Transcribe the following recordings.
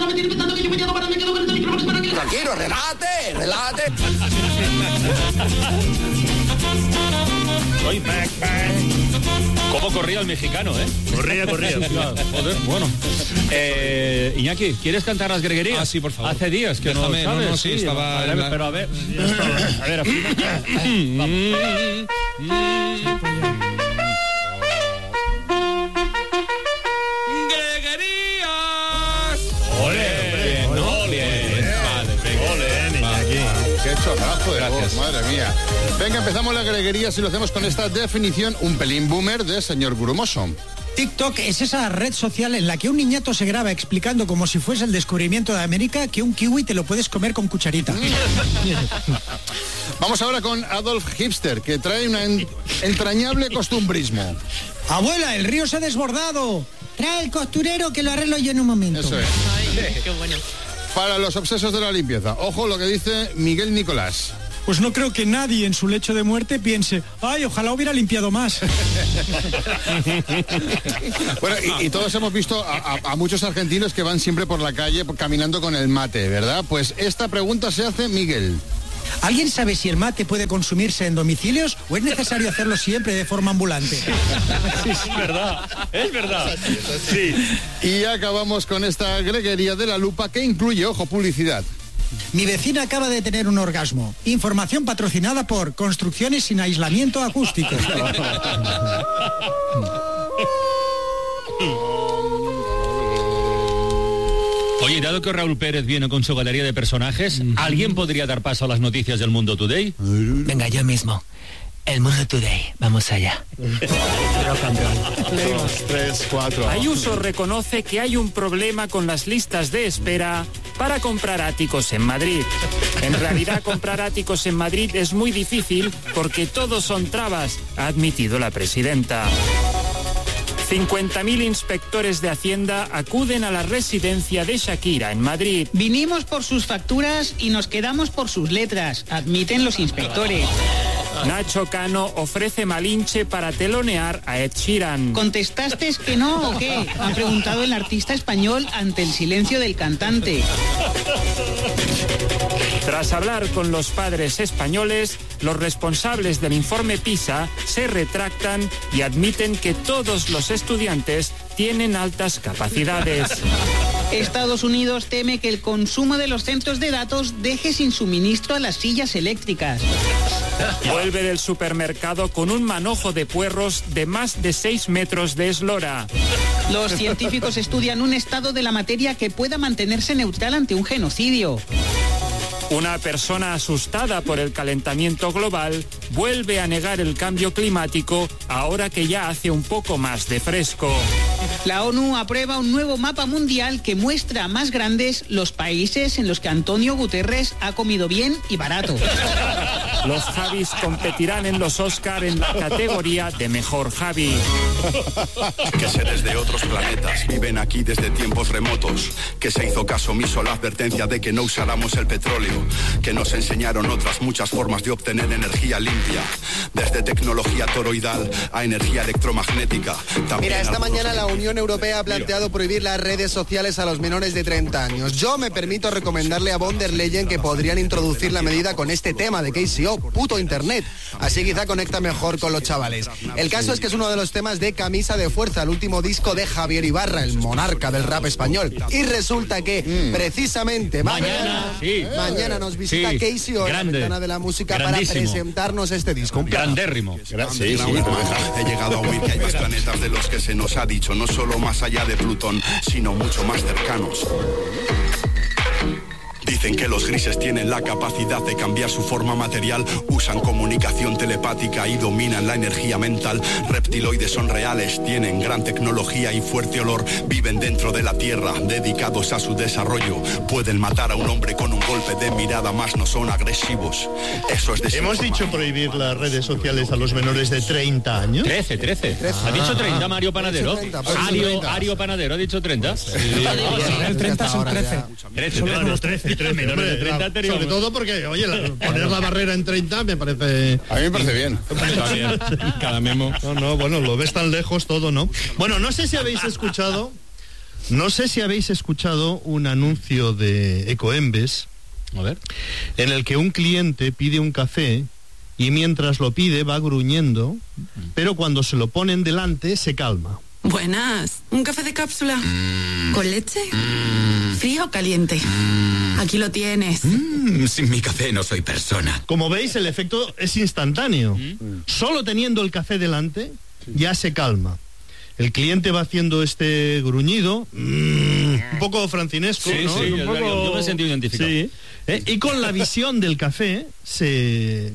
Tranquilo, relájate. Soy back. ¿Cómo corría el mexicano, Corría. Joder, bueno. Iñaki, ¿quieres cantar las greguerías? Ah, sí, por favor. Hace días que Déjame, no sabes. no, sí, estaba... Pero a ver, afina. Chorrazo de voz, madre mía. Venga, empezamos la greguería y lo hacemos con esta definición un pelín boomer de señor Grumoso. TikTok es esa red social en la que un niñato se graba explicando como si fuese el descubrimiento de América que un kiwi te lo puedes comer con cucharita. Vamos ahora con Adolf Hipster, que trae un entrañable costumbrismo. Abuela, el río se ha desbordado. Trae el costurero que lo arreglo yo en un momento. Eso es. Ay, qué bueno. Para los obsesos de la limpieza, ojo lo que dice Miguel Nicolás. Pues no creo que nadie en su lecho de muerte piense, ay, ojalá hubiera limpiado más. Bueno, y todos hemos visto a muchos argentinos que van siempre por la calle caminando con el mate, ¿verdad? Pues esta pregunta se hace Miguel. ¿Alguien sabe si el mate puede consumirse en domicilios o es necesario hacerlo siempre de forma ambulante? Es verdad. Sí. Y acabamos con esta greguería de la lupa que incluye, ojo, publicidad. Mi vecina acaba de tener un orgasmo. Información patrocinada por Construcciones sin aislamiento acústico. Oye, dado que Raúl Pérez viene con su galería de personajes, ¿alguien podría dar paso a las noticias del Mundo Today? Venga, yo mismo. El Mundo Today. Vamos allá. 2, 3, 4. Ayuso reconoce que hay un problema con las listas de espera para comprar áticos en Madrid. En realidad, comprar áticos en Madrid es muy difícil porque todos son trabas, ha admitido la presidenta. 50.000 inspectores de Hacienda acuden a la residencia de Shakira en Madrid. Vinimos por sus facturas y nos quedamos por sus letras, admiten los inspectores. Nacho Cano ofrece Malinche para telonear a Ed Sheeran. ¿Contestaste que no o qué? Ha preguntado el artista español ante el silencio del cantante. Tras hablar con los padres españoles, los responsables del informe PISA se retractan y admiten que todos los estudiantes tienen altas capacidades. Estados Unidos teme que el consumo de los centros de datos deje sin suministro a las sillas eléctricas. Vuelve del supermercado con un manojo de puerros de más de 6 metros de eslora. Los científicos estudian un estado de la materia que pueda mantenerse neutral ante un genocidio. Una persona asustada por el calentamiento global vuelve a negar el cambio climático ahora que ya hace un poco más de fresco. La ONU aprueba un nuevo mapa mundial que muestra más grandes los países en los que Antonio Guterres ha comido bien y barato. Los Javis competirán en los Oscar en la categoría de mejor Javi. Que seres de otros planetas viven aquí desde tiempos remotos. Que se hizo caso omiso a la advertencia de que no usáramos el petróleo. Que nos enseñaron otras muchas formas de obtener energía limpia. Desde tecnología toroidal a energía electromagnética. Mira, esta mañana la Unión Europea ha planteado prohibir las redes sociales a los menores de 30 años. Yo me permito recomendarle a von der Leyen que podrían introducir la medida con este tema de KCO, puto internet. Así quizá conecta mejor con los chavales. El caso es que es uno de los temas de Camisa de Fuerza, el último disco de Javier Ibarra, el monarca del rap español. Y resulta que precisamente mañana nos visita KCO, la ventana de la música, para presentarnos este disco. Grandérrimo. He llegado a oír que hay más planetas de los que se nos ha dicho, no solo más allá de Plutón, sino mucho más cercanos. Dicen que los grises tienen la capacidad de cambiar su forma material, usan comunicación telepática y dominan la energía mental. Reptiloides son reales, tienen gran tecnología y fuerte olor, viven dentro de la Tierra, dedicados a su desarrollo. Pueden matar a un hombre con un golpe de mirada, más no son agresivos. Eso es de... ¿Hemos dicho prohibir las redes sociales a los menores de 30 años? 13. Ha dicho 30 Mario Panadero. Ario Panadero ha dicho 30. Sí. El 30 son 13. 13. Menores de 30 sobre todo porque, oye, poner la barrera en 30 me parece... A mí me parece bien. Cada memo. No, bueno, lo ves tan lejos todo, ¿no? Bueno, no sé si habéis escuchado No sé si habéis escuchado un anuncio de Ecoembes, a ver, en el que un cliente pide un café y mientras lo pide va gruñendo, pero cuando se lo ponen delante se calma. Buenas, ¿un café de cápsula? ¿Con leche? ¿Frío o caliente? Aquí lo tienes. Sin mi café no soy persona. Como veis, el efecto es instantáneo. Solo teniendo el café delante, ya se calma. El cliente va haciendo este gruñido, un poco francinesco, sí, ¿no? Sí, un poco... yo me he sentido identificado. Sí, y con la visión del café se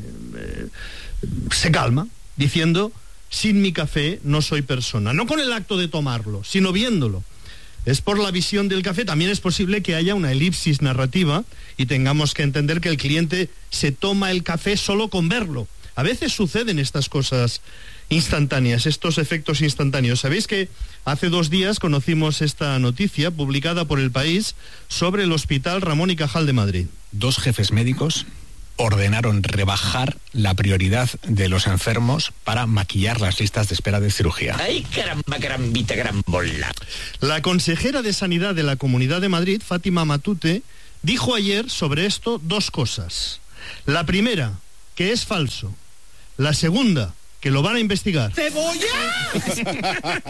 calma, diciendo, sin mi café no soy persona. No con el acto de tomarlo, sino viéndolo. Es por la visión del café. También es posible que haya una elipsis narrativa y tengamos que entender que el cliente se toma el café solo con verlo. A veces suceden estas cosas instantáneas, estos efectos instantáneos. ¿Sabéis que hace 2 días conocimos esta noticia publicada por El País sobre el Hospital Ramón y Cajal de Madrid? 2 jefes médicos ordenaron rebajar la prioridad de los enfermos para maquillar las listas de espera de cirugía. ¡Ay, caramba, carambita, carambola! La consejera de Sanidad de la Comunidad de Madrid, Fátima Matute, dijo ayer sobre esto 2 cosas. La primera, que es falso. La segunda, que lo van a investigar. ¡Cebolla!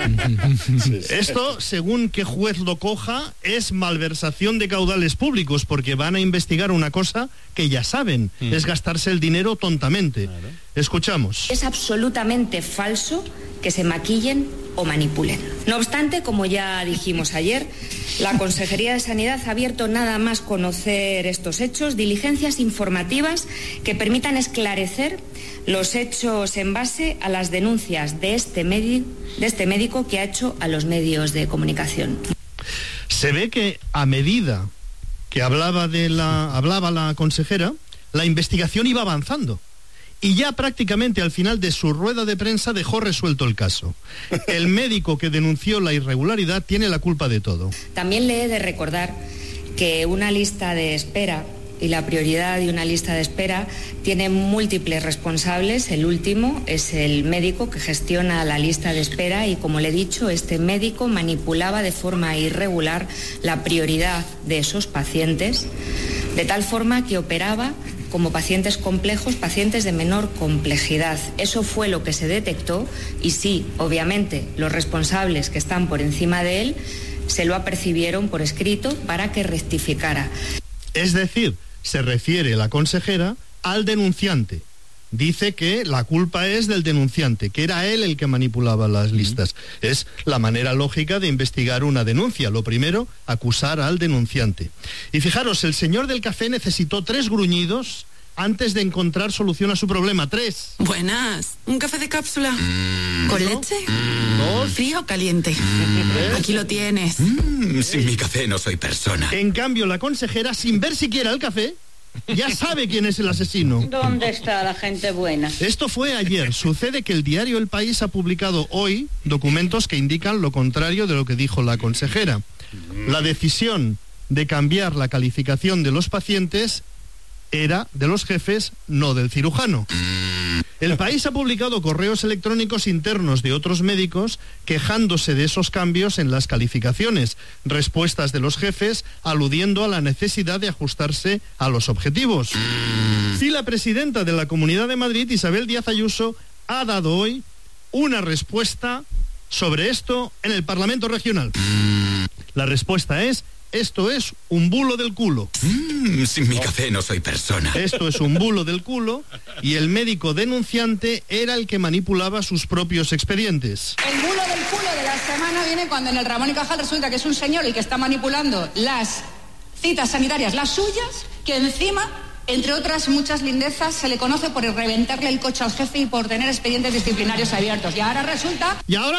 Esto, según qué juez lo coja, es malversación de caudales públicos, porque van a investigar una cosa que ya saben, es gastarse el dinero tontamente. Claro. Escuchamos. Es absolutamente falso que se maquillen o manipulen. No obstante, como ya dijimos ayer, la Consejería de Sanidad ha abierto, nada más conocer estos hechos, diligencias informativas que permitan esclarecer los hechos en base a las denuncias de este médico que ha hecho a los medios de comunicación. Se ve que a medida que hablaba la consejera, la investigación iba avanzando. Y ya prácticamente al final de su rueda de prensa dejó resuelto el caso. El médico que denunció la irregularidad tiene la culpa de todo. También le he de recordar que una lista de espera y la prioridad de una lista de espera tiene múltiples responsables. El último es el médico que gestiona la lista de espera y, como le he dicho, este médico manipulaba de forma irregular la prioridad de esos pacientes, de tal forma que operaba como pacientes complejos, pacientes de menor complejidad. Eso fue lo que se detectó y sí, obviamente, los responsables que están por encima de él se lo apercibieron por escrito para que rectificara. Es decir, se refiere la consejera al denunciante. Dice que la culpa es del denunciante, que era él el que manipulaba las listas. Es la manera lógica de investigar una denuncia. Lo primero, acusar al denunciante. Y fijaros, el señor del café necesitó 3 gruñidos antes de encontrar solución a su problema. 3. Buenas, ¿un café de cápsula? ¿Con leche? 2. ¿Frío o caliente? Aquí lo tienes. Sin mi café no soy persona. En cambio, la consejera, sin ver siquiera el café, ya sabe quién es el asesino. ¿Dónde está la gente buena? Esto fue ayer. Sucede que el diario El País ha publicado hoy documentos que indican lo contrario de lo que dijo la consejera. La decisión de cambiar la calificación de los pacientes era de los jefes, no del cirujano. El País ha publicado correos electrónicos internos de otros médicos quejándose de esos cambios en las calificaciones, respuestas de los jefes aludiendo a la necesidad de ajustarse a los objetivos. Y la presidenta de la Comunidad de Madrid, Isabel Díaz Ayuso, ha dado hoy una respuesta sobre esto en el Parlamento Regional. La respuesta es: esto es un bulo del culo. Sin mi café no soy persona. Esto es un bulo del culo y el médico denunciante era el que manipulaba sus propios expedientes. El bulo del culo de la semana viene cuando en el Ramón y Cajal resulta que es un señor el que está manipulando las citas sanitarias, las suyas, que encima, entre otras muchas lindezas, se le conoce por reventarle el coche al jefe y por tener expedientes disciplinarios abiertos. Y ahora resulta...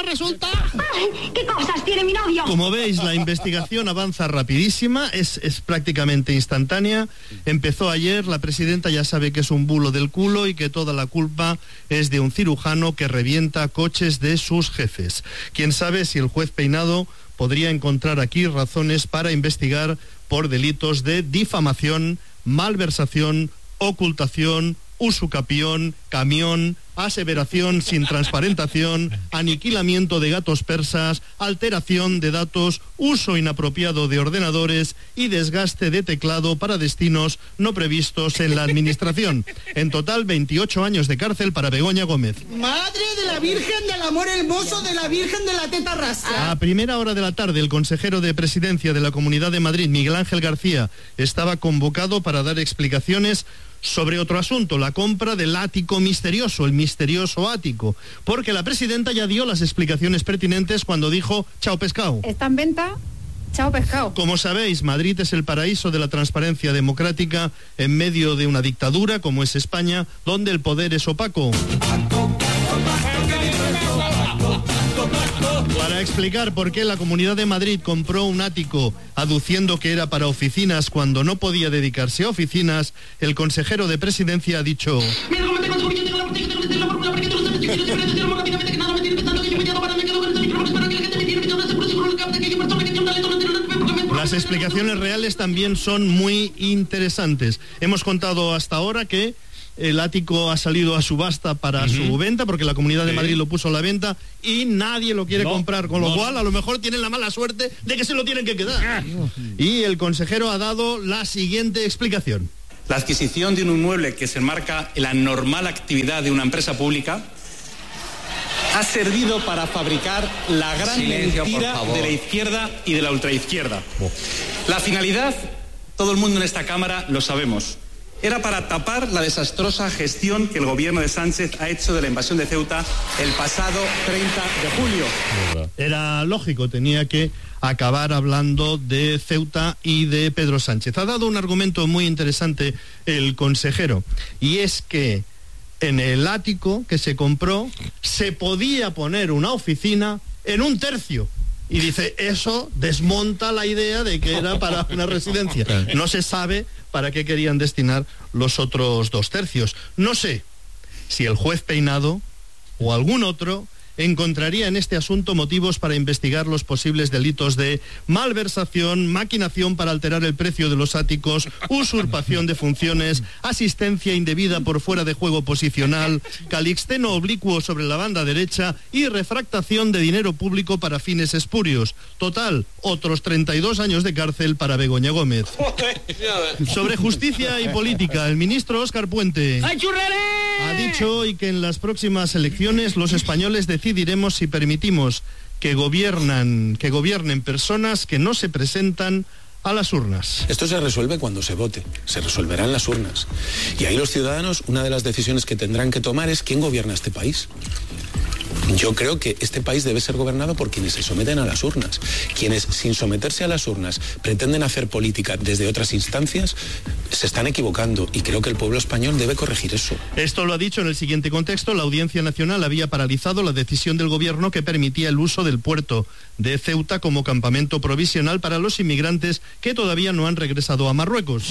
¡Ay, qué cosas tiene mi novio! Como veis, la investigación avanza rapidísima, es prácticamente instantánea. Empezó ayer, la presidenta ya sabe que es un bulo del culo y que toda la culpa es de un cirujano que revienta coches de sus jefes. Quién sabe si el juez Peinado podría encontrar aquí razones para investigar por delitos de difamación, malversación, ocultación, usucapión, camión, aseveración sin transparentación, aniquilamiento de gatos persas, alteración de datos, uso inapropiado de ordenadores y desgaste de teclado para destinos no previstos en la administración. En total, 28 años de cárcel para Begoña Gómez. Madre de la Virgen del Amor Hermoso, de la Virgen de la Teta Rasa. A primera hora de la tarde, el consejero de Presidencia de la Comunidad de Madrid, Miguel Ángel García, estaba convocado para dar explicaciones sobre otro asunto, la compra del ático misterioso, el misterioso ático, porque la presidenta ya dio las explicaciones pertinentes cuando dijo chao pescado. Está en venta, chao pescado. Como sabéis, Madrid es el paraíso de la transparencia democrática en medio de una dictadura como es España, donde el poder es opaco. Para explicar por qué la Comunidad de Madrid compró un ático aduciendo que era para oficinas cuando no podía dedicarse a oficinas, el consejero de Presidencia ha dicho... Las explicaciones reales también son muy interesantes. Hemos contado hasta ahora que el ático ha salido a subasta para su venta, porque la Comunidad de Madrid lo puso a la venta y nadie lo quiere comprar, con lo cual a lo mejor tienen la mala suerte de que se lo tienen que quedar. Y el consejero ha dado la siguiente explicación. La adquisición de un inmueble que se enmarca en la normal actividad de una empresa pública ha servido para fabricar la gran mentira de la izquierda y de la ultraizquierda. La finalidad, todo el mundo en esta Cámara lo sabemos. Era para tapar la desastrosa gestión que el gobierno de Sánchez ha hecho de la invasión de Ceuta el pasado 30 de julio. Era lógico, tenía que acabar hablando de Ceuta y de Pedro Sánchez. Ha dado un argumento muy interesante el consejero, y es que en el ático que se compró se podía poner una oficina en un tercio. Y dice, eso desmonta la idea de que era para una residencia. No se sabe para qué querían destinar los otros 2 tercios. No sé si el juez Peinado o algún otro encontraría en este asunto motivos para investigar los posibles delitos de malversación, maquinación para alterar el precio de los áticos, usurpación de funciones, asistencia indebida por fuera de juego posicional, calixteno oblicuo sobre la banda derecha y refractación de dinero público para fines espurios. Total, otros 32 años de cárcel para Begoña Gómez. Sobre justicia y política, el ministro Óscar Puente ha dicho hoy que en las próximas elecciones los españoles decidiremos si permitimos que gobiernen personas que no se presentan a las urnas. Esto se resuelve cuando se vote, se resolverá en las urnas. Y ahí los ciudadanos, una de las decisiones que tendrán que tomar es quién gobierna este país. Yo creo que este país debe ser gobernado por quienes se someten a las urnas. Quienes, sin someterse a las urnas, pretenden hacer política desde otras instancias, se están equivocando, y creo que el pueblo español debe corregir eso. Esto lo ha dicho en el siguiente contexto. La Audiencia Nacional había paralizado la decisión del gobierno que permitía el uso del puerto de Ceuta como campamento provisional para los inmigrantes que todavía no han regresado a Marruecos.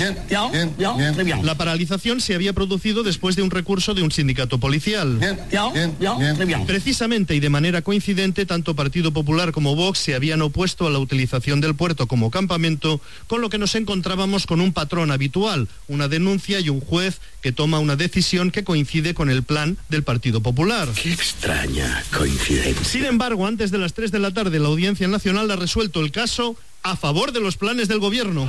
La paralización se había producido después de un recurso de un sindicato policial. Precisamente y de manera coincidente, tanto Partido Popular como Vox se habían opuesto a la utilización del puerto como campamento, con lo que nos encontrábamos con un patrón habitual, una denuncia y un juez que toma una decisión que coincide con el plan del Partido Popular. Qué extraña coincidencia. Sin embargo, antes de las 3 de la tarde, la Audiencia Nacional ha resuelto el caso a favor de los planes del gobierno.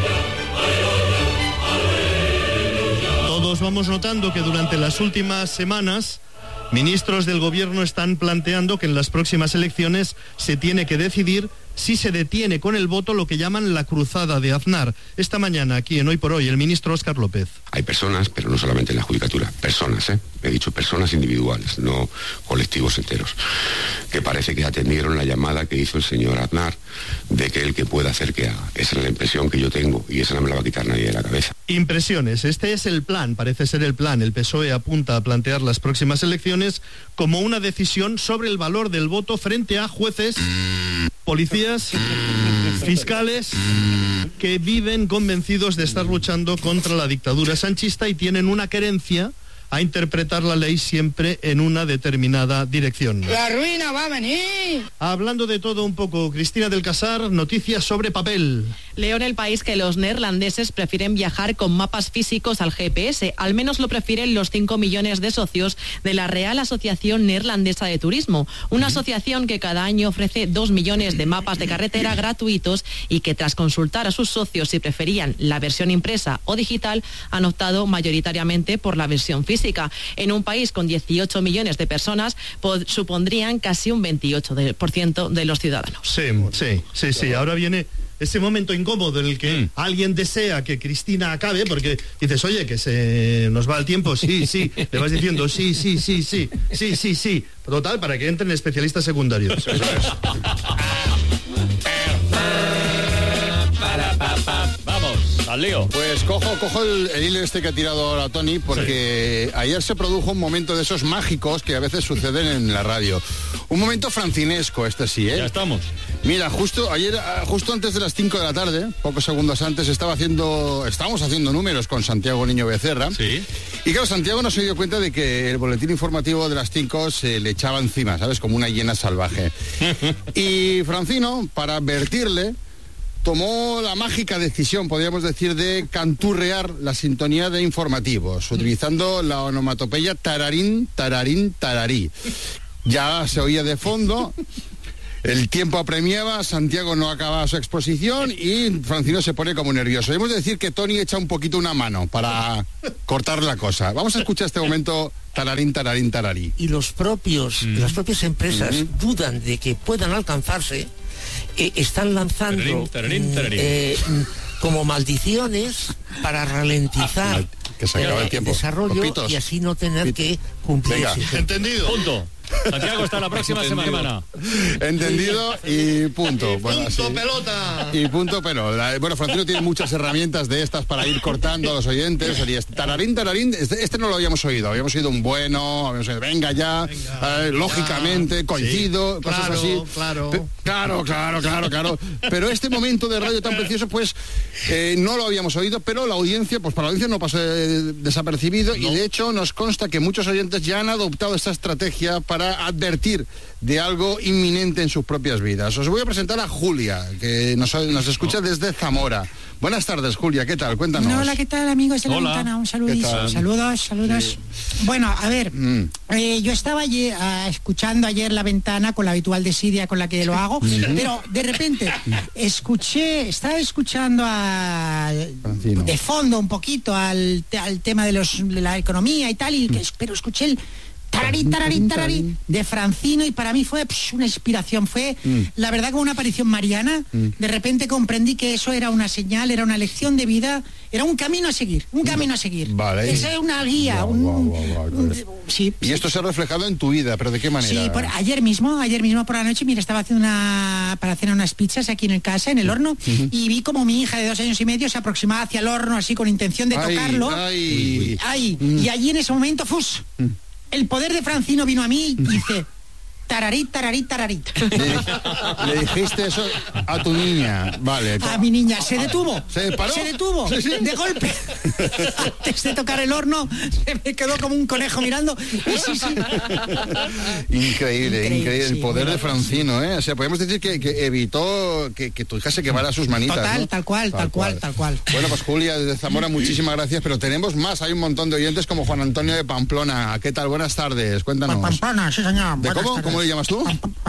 Todos vamos notando que durante las últimas semanas ministros del gobierno están planteando que en las próximas elecciones se tiene que decidir si se detiene con el voto lo que llaman la cruzada de Aznar. Esta mañana, aquí en Hoy por Hoy, el ministro Óscar López. Hay personas, pero no solamente en la judicatura, personas, he dicho personas individuales, no colectivos enteros, que parece que atendieron la llamada que hizo el señor Aznar de que el que pueda hacer que haga. Esa es la impresión que yo tengo y esa no me la va a quitar nadie de la cabeza. Impresiones. Este es el plan, parece ser el plan. El PSOE apunta a plantear las próximas elecciones como una decisión sobre el valor del voto frente a jueces, policías, fiscales que viven convencidos de estar luchando contra la dictadura sanchista y tienen una querencia a interpretar la ley siempre en una determinada dirección. La ruina va a venir. Hablando de todo un poco, Cristina del Casar, noticias sobre papel. Leo en El País que los neerlandeses prefieren viajar con mapas físicos al GPS. Al menos lo prefieren los 5 millones de socios de la Real Asociación Neerlandesa de Turismo, una asociación que cada año ofrece 2 millones de mapas de carretera gratuitos y que tras consultar a sus socios si preferían la versión impresa o digital, han optado mayoritariamente por la versión física. En un país con 18 millones de personas supondrían casi un 28% de los ciudadanos. Sí. Ahora viene ese momento incómodo en el que alguien desea que Cristina acabe, porque dices, oye, que se nos va el tiempo, sí, le vas diciendo sí. Total, para que entren especialistas secundarios. Eso es. Vamos, al lío. Pues cojo el hilo este que ha tirado ahora Tony, porque ayer se produjo un momento de esos mágicos que a veces suceden en la radio. Un momento francinesco, este sí, ¿eh? Ya estamos. Mira, justo antes de las 5 de la tarde, pocos segundos antes, estábamos haciendo números con Santiago Niño Becerra. Sí. Y claro, Santiago no se dio cuenta de que el boletín informativo de las 5 se le echaba encima, ¿sabes? Como una hiena salvaje. Y Francino, para advertirle, tomó la mágica decisión, podríamos decir, de canturrear la sintonía de informativos, utilizando la onomatopeya tararín, tararín, tararí. Ya se oía de fondo, el tiempo apremiaba, Santiago no acababa su exposición y Francino se pone como nervioso. Debemos decir que Tony echa un poquito una mano para cortar la cosa. Vamos a escuchar este momento tararín, tararín, tararí. Y las propias empresas dudan de que puedan alcanzarse. Están lanzando como maldiciones para ralentizar el desarrollo y así no tener que cumplirse. Entendido. Punto. Santiago, hasta la próxima semana. Entendido y punto. Pelota. Y punto pelota. Bueno, Francino tiene muchas herramientas de estas para ir cortando a los oyentes. Tararín, tararín, este no lo habíamos oído. Habíamos oído un bueno, habíamos oído venga ya, lógicamente, coincido, cosas así. Claro. Pero este momento de radio tan precioso, pues, no lo habíamos oído, pero la audiencia, pues para la audiencia no pasó desapercibido y de hecho nos consta que muchos oyentes ya han adoptado esta estrategia para advertir de algo inminente en sus propias vidas. Os voy a presentar a Julia, que nos escucha desde Zamora. Buenas tardes, Julia, ¿qué tal? Cuéntanos. Hola, ¿qué tal, amigos de La Ventana? Un saludito. Saludos. Sí. Bueno, a ver, yo estaba escuchando ayer La Ventana con la habitual desidia con la que lo hago, pero de repente estaba escuchando de fondo un poquito al tema de la economía y tal, pero escuché el tararí de Francino y para mí fue una inspiración, fue la verdad como una aparición mariana. De repente comprendí que eso era una señal, era una lección de vida, era un camino a seguir, Vale. Esa es una guía. Sí. Y esto se ha reflejado en tu vida, pero ¿de qué manera? Sí, ayer mismo por la noche, mira, estaba haciendo para hacer unas pizzas aquí en casa, en el horno, y vi como mi hija de 2 años y medio se aproximaba hacia el horno así con intención de tocarlo. Y allí en ese momento, el poder de Francino vino a mí y dice, tararí, tararí, tararí. Le dijiste eso a tu niña, vale. A mi niña, se detuvo. ¿Se paró? Se detuvo, sí. De golpe. Antes de tocar el horno, se me quedó como un conejo mirando. Sí. Increíble, el poder de Francino, ¿eh? O sea, podemos decir que evitó que tu hija se quemara sus manitas, Total, ¿no? tal cual. Bueno, pues Julia, desde Zamora, muchísimas gracias, pero tenemos más, hay un montón de oyentes como Juan Antonio de Pamplona. ¿Qué tal? Buenas tardes, cuéntanos. Pamplona, sí señor. ¿De cómo? ¿Cómo le llamas tú?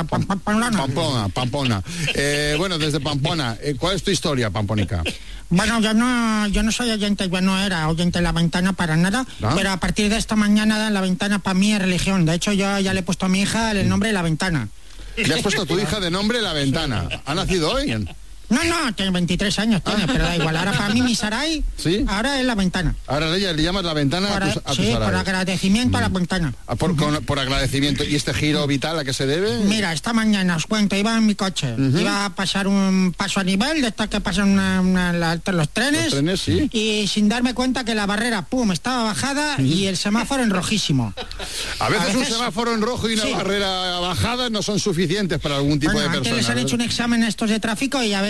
Pamplona. Bueno, desde Pamplona, ¿cuál es tu historia, pampónica? Bueno, yo no soy oyente, yo no era oyente de La Ventana para nada, pero a partir de esta mañana La Ventana para mí es religión. De hecho, yo ya le he puesto a mi hija el nombre de La Ventana. ¿Le has puesto a tu hija de nombre La Ventana? ¿Ha nacido hoy? No, tiene 23 años, pero da igual. Ahora para mí mi Saray, ahora es La Ventana. Ahora le llamas La Ventana a tu Sí, Saray. por agradecimiento a La Ventana. Por agradecimiento. ¿Y este giro vital a qué se debe? Mira, esta mañana, os cuento, iba en mi coche. Iba a pasar un paso a nivel, de estas que pasan los trenes. Los trenes, sí. Y sin darme cuenta que la barrera, estaba bajada y el semáforo en rojísimo. A veces un semáforo en rojo y una barrera bajada no son suficientes para algún tipo de persona. Antes les han hecho un examen estos de tráfico y ya ves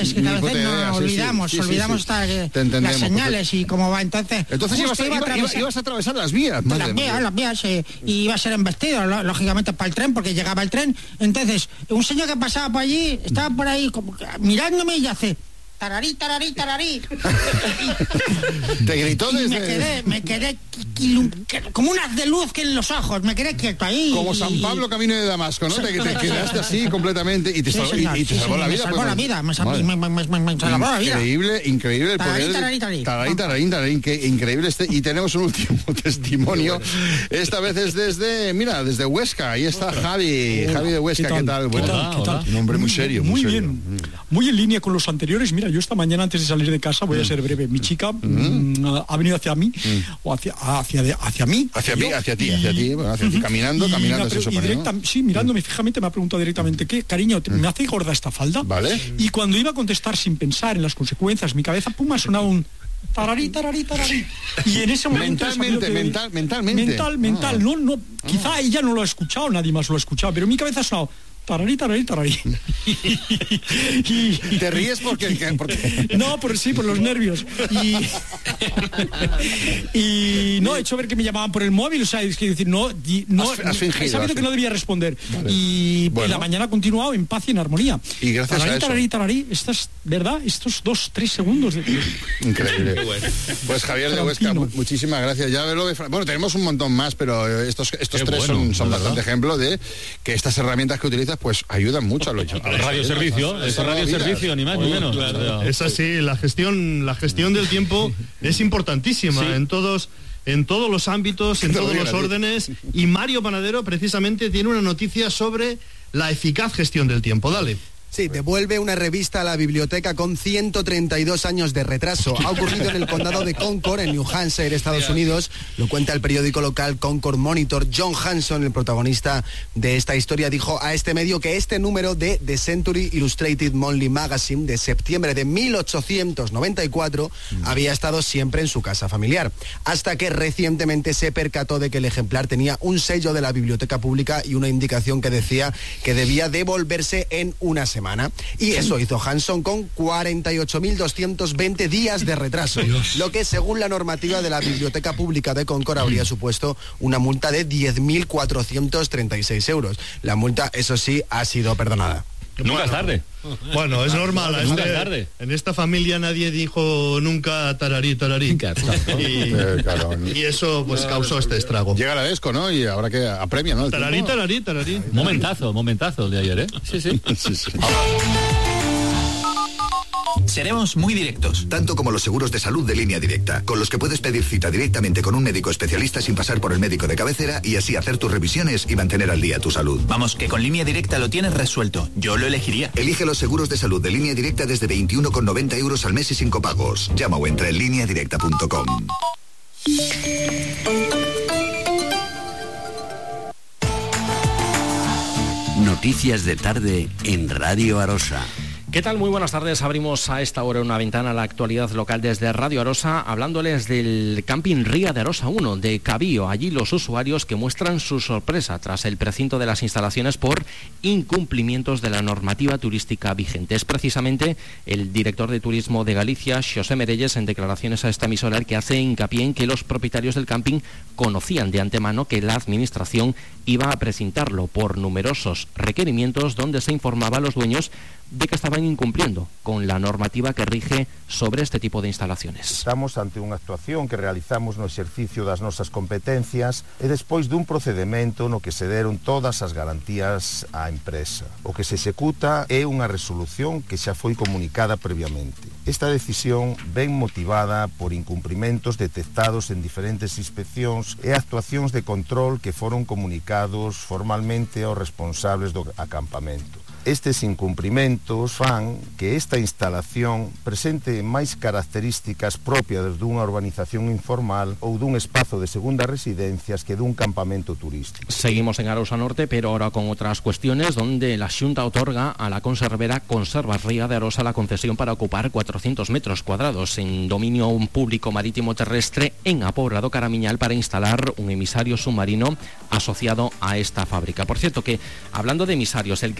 es que a veces nos olvidamos las señales y cómo va. Entonces ibas a atravesar las vías. Las vías, y iba a ser embestido, lógicamente, para el tren, porque llegaba el tren. Entonces, un señor que pasaba por allí, estaba por ahí como mirándome y hace... Tararí, tararí, tararí. Te gritó desde... Me quedé como un haz de luz que en los ojos, me quedé quieto ahí. Como San Pablo camino de Damasco, ¿no? Te quedaste así completamente y te salvó la vida. Me salvó la vida, me salvó la vida. Increíble el poder. Tararí, increíble y tenemos un último testimonio. Esta vez es desde Huesca. Ahí está Javi de Huesca. ¿Qué tal? ¿Qué tal? Un hombre muy serio. Muy bien. Muy en línea con los anteriores. Mira, yo esta mañana antes de salir de casa, voy a ser breve, mi chica ha venido hacia mí, o hacia mí. Hacia ti, caminando. Sí, mirándome fijamente, me ha preguntado directamente, ¿qué, cariño, me hace gorda esta falda? Vale. Y cuando iba a contestar sin pensar en las consecuencias, mi cabeza, pum, ha sonado un... Tararí, tararí, tararí. Y en ese momento... Mental, no, quizá ella no lo ha escuchado, nadie más lo ha escuchado, pero en mi cabeza ha sonado... Tararí, tararí, tararí. ¿Te ríes porque? No, por los nervios. Y no, he hecho ver que me llamaban por el móvil, o sea, es que decir, no has fingido, he sabido que no debía responder. Vale. Y la mañana ha continuado en paz y en armonía. Y gracias a eso. Tararí, estas, ¿verdad? Estos 2-3 segundos. Increíble. Pues Javier de Huesca, muchísimas gracias. Ya bueno, tenemos un montón más, pero estos tres son bastante ejemplo de que estas herramientas que utilizas pues ayudan mucho a los radioservicio, es radioservicio, ni más ni menos. Claro. Es así, la gestión del tiempo es importantísima en todos los ámbitos, en todos los órdenes, y Mario Panadero precisamente tiene una noticia sobre la eficaz gestión del tiempo. Dale. Sí, devuelve una revista a la biblioteca con 132 años de retraso. Ha ocurrido en el condado de Concord, en New Hampshire, Estados Unidos. Lo cuenta el periódico local Concord Monitor. John Hanson, el protagonista de esta historia, dijo a este medio que este número de The Century Illustrated Monthly Magazine de septiembre de 1894 había estado siempre en su casa familiar, hasta que recientemente se percató de que el ejemplar tenía un sello de la biblioteca pública y una indicación que decía que debía devolverse en una semana. Y eso hizo Hanson con 48.220 días de retraso, lo que según la normativa de la Biblioteca Pública de Concord habría supuesto una multa de 10.436 euros. La multa, eso sí, ha sido perdonada. Nunca es tarde. Bueno, es normal. Nunca es tarde. En esta familia nadie dijo nunca tararí. Y eso pues causó este estrago. Llega la ESCO, ¿no? Y ahora que apremia, ¿no? Tararí. Momentazo el de ayer, ¿eh? Sí. Seremos muy directos. Tanto como los seguros de salud de Línea Directa, con los que puedes pedir cita directamente con un médico especialista sin pasar por el médico de cabecera y así hacer tus revisiones y mantener al día tu salud. Vamos, que con Línea Directa lo tienes resuelto. Yo lo elegiría. Elige los seguros de salud de Línea Directa desde 21,90 euros al mes y sin copagos. Llama o entra en lineadirecta.com. Noticias de tarde en Radio Arosa. ¿Qué tal? Muy buenas tardes. Abrimos a esta hora una ventana a la actualidad local desde Radio Arosa, hablándoles del camping Ría de Arosa 1 de Cabío. Allí los usuarios que muestran su sorpresa tras el precinto de las instalaciones por incumplimientos de la normativa turística vigente. Es precisamente el director de Turismo de Galicia, Xosé Merelles, en declaraciones a esta emisora, el que hace hincapié en que los propietarios del camping conocían de antemano que la administración iba a precintarlo por numerosos requerimientos donde se informaba a los dueños de que estaban incumpliendo con la normativa que rige sobre este tipo de instalaciones. Estamos ante unha actuación que realizamos no exercicio das nosas competencias e despois dun procedimento no que se deron todas as garantías á empresa. O que se executa é unha resolución que xa foi comunicada previamente. Esta decisión ven motivada por incumprimentos detectados en diferentes inspeccións e actuacións de control que foron comunicados formalmente aos responsables do acampamento. Estes incumprimentos fan que esta instalación presente máis características propias dunha urbanización informal ou dun espazo de segunda residencias que dun campamento turístico. Seguimos en Arousa Norte, pero ahora con otras cuestiones, donde la Xunta otorga a la conservera Conservas Ría de Arosa la concesión para ocupar 400 metros cuadrados en dominio público marítimo terrestre en Apobrado Caramiñal para instalar un emisario submarino asociado a esta fábrica. Por cierto que, hablando de emisarios, el que sale de la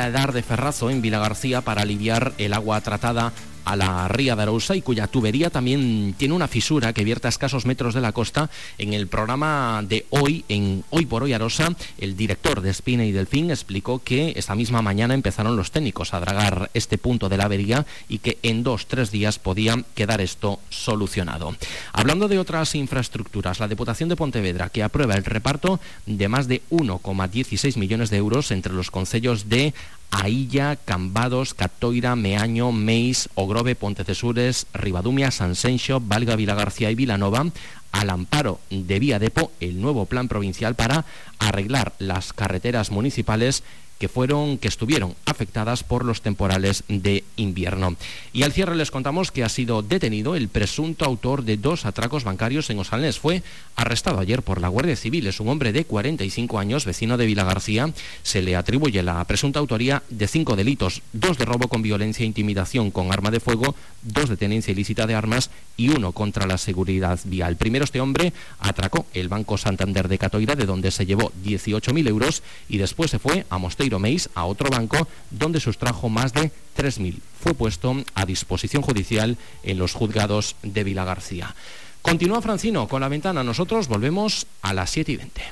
la Edar de Ferrazo, en Vilagarcía, para aliviar el agua tratada a la ría de Arousa, y cuya tubería también tiene una fisura que vierte a escasos metros de la costa. En el programa de hoy, en Hoy por Hoy Arosa, el director de Espina y Delfín explicó que esta misma mañana empezaron los técnicos a dragar este punto de la avería y que en 2-3 días podía quedar esto solucionado. Hablando de otras infraestructuras, la Diputación de Pontevedra, que aprueba el reparto de más de 1,16 millones de euros entre los concellos de Ailla, Cambados, Catoira, Meaño, Meis, Ogrove, Pontecesures, Ribadumia, Sanxenxo, Valga, Vilagarcía y Vilanova, al amparo de Vía Depo, el nuevo plan provincial para arreglar las carreteras municipales que estuvieron afectadas por los temporales de invierno. Y al cierre les contamos que ha sido detenido el presunto autor de 2 atracos bancarios en Osalnés. Fue arrestado ayer por la Guardia Civil. Es un hombre de 45 años, vecino de Vilagarcía. Se le atribuye la presunta autoría de 5 delitos, 2 de robo con violencia e intimidación con arma de fuego, 2 de tenencia ilícita de armas y 1 contra la seguridad vial. Primero, este hombre atracó el Banco Santander de Catoira, de donde se llevó 18.000 euros, y después se fue a Mosteiro Meis, a otro banco, donde sustrajo más de 3.000. Fue puesto a disposición judicial en los juzgados de Vilagarcía. Continúa Francino con La Ventana. Nosotros volvemos a las 7:20.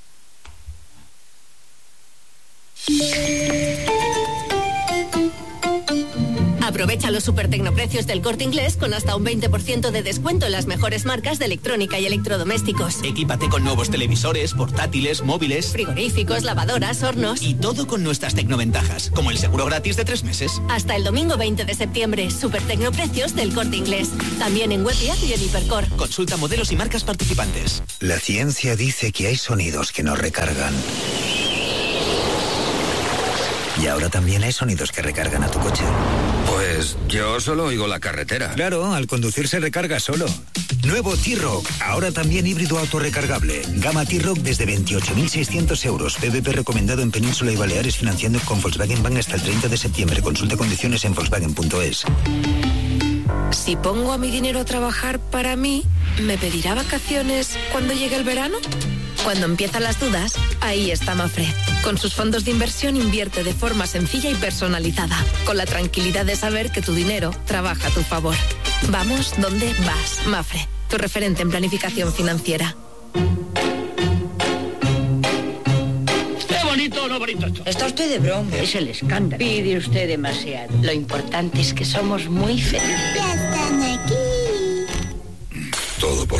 Aprovecha los super tecnoprecios del Corte Inglés con hasta un 20% de descuento en las mejores marcas de electrónica y electrodomésticos. Equípate con nuevos televisores, portátiles, móviles, frigoríficos, lavadoras, hornos. Y todo con nuestras tecnoventajas, como el seguro gratis de 3 meses. Hasta el domingo 20 de septiembre, super tecnoprecios del Corte Inglés. También en Web y en Hipercor. Consulta modelos y marcas participantes. La ciencia dice que hay sonidos que no recargan. ¿Y ahora también hay sonidos que recargan a tu coche? Pues yo solo oigo la carretera. Claro, al conducir se recarga solo. Nuevo T-Roc, ahora también híbrido autorrecargable. Gama T-Roc desde 28.600 euros. PVP recomendado en Península y Baleares, financiando con Volkswagen Bank hasta el 30 de septiembre. Consulta condiciones en volkswagen.es. Si pongo a mi dinero a trabajar para mí, ¿me pedirá vacaciones cuando llegue el verano? Cuando empiezan las dudas, ahí está Mafre. Con sus fondos de inversión invierte de forma sencilla y personalizada, con la tranquilidad de saber que tu dinero trabaja a tu favor. Vamos donde vas. Mafre, tu referente en planificación financiera. ¿Bonito o no bonito esto? Está usted de broma. Es el escándalo. Pide usted demasiado. Lo importante es que somos muy felices. Ya están aquí. Todo por